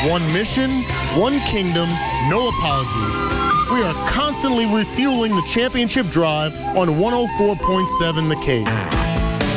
One mission, one kingdom, no apologies. We are constantly refueling the championship drive on 104.7 The Cave.